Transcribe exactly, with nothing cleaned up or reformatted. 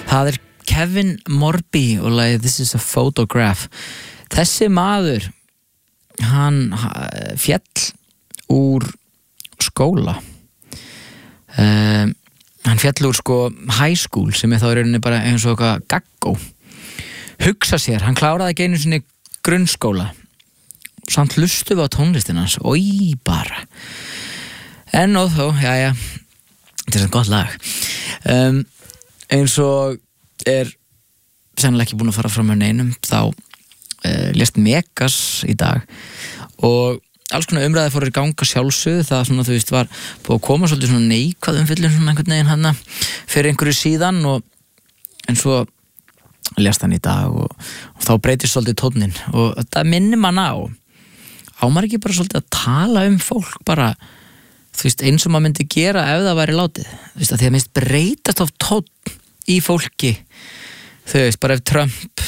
Það er Kevin Morby og lagið This is a Photograph. Þessi maður, hann féll úr skóla. Um, hann féll úr sko high school sem er þá í rauninni bara eins og eitthvað gaggó. Hugsa sér, hann kláraði ekki einu sinni grunnskóla. Samt hlustu við á tónlistina hans. Oj, bara. En og þó, já, já, þetta er svona gott lag. Um, eins og er sennilega ekki búin að fara fram með neinum, þá uh, lést Megas í dag og alls konar umræði fóru í ganga sjálfsögðu, það svona, þú veist, var búið að koma svolítið svona neikvæð umfyllun svona einhvern veginn hana fyrir einhverju síðan og en svo lést hann í dag og, og þá breytist svolítið tónninn og þetta minnir mann á á maður ekki bara svolítið að tala um fólk bara, þú veist, eins og maður myndi gera ef það væri látið, þú veist, að því að minnst breytast of tónn í fólki, þú veist, bara ef Trump